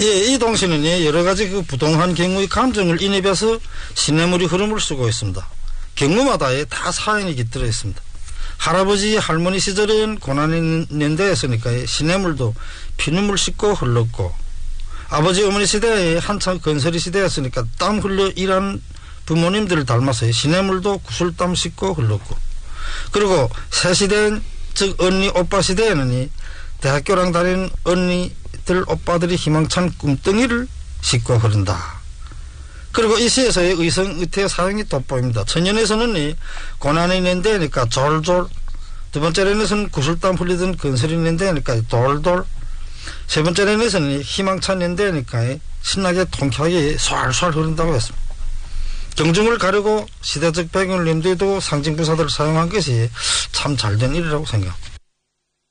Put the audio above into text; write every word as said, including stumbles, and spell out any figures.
예, 이 동시는 여러 가지 그 부동한 경우의 감정을 인입해서 시냇물이 흐름을 쓰고 있습니다. 경우마다 다 사연이 깃들어 있습니다. 할아버지 할머니 시절엔 고난의 년대였으니까 시냇물도 피눈물 씻고 흘렀고, 아버지 어머니 시대에 한참 건설의 시대였으니까 땀 흘려 일한 부모님들을 닮아서 시냇물도 구슬땀 씻고 흘렀고, 그리고 새 시대엔 즉 언니 오빠 시대에는 대학교랑 다니는 언니들 오빠들이 희망찬 꿈덩이를 씻고 흐른다. 그리고 이 시에서의 의성 의태 사용이 돋보입니다. 천년에서는 고난이 있는데니까 졸졸, 두 번째 렌에서는 구슬땀 흘리던 건설이 있는데니까 돌돌, 세 번째 렌에서는 희망찬 있는데니까 신나게 통쾌하게 쏴쏴 흐른다고 했습니다. 경중을 가르고 시대적 배경을 염두에 두고 상징 부사들을 사용한 것이 참 잘된 일이라고 생각합니다.